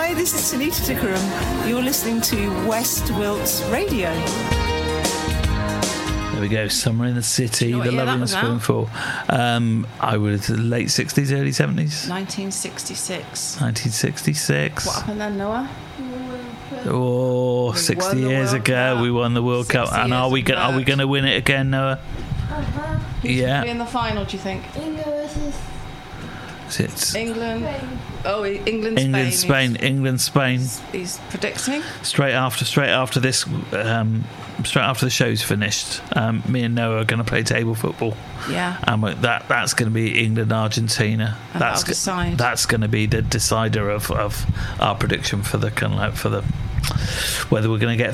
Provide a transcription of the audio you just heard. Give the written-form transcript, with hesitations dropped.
Hi, this is Sunita Tikaram. You're listening to West Wilts Radio. There we go. Summer in the City, You know The what year Loving that was Spoonful. I would late 60s, early 70s. 1966. 1966. What happened then, Noah? Oh, We 60 won the years World ago Cup. we won the World Cup. 60 And are we years of going to win it again, Noah? Who's Yeah. going to be in the final, do you think? England versus It's England. Spain. Oh, England, England, Spain, England, Spain. He's predicting. Straight after this, straight after the show's finished, me and Noah are going to play table football. Yeah. And that's going to be England, Argentina. And that'll decide. That's going to be the decider of our prediction for the whether we're going to get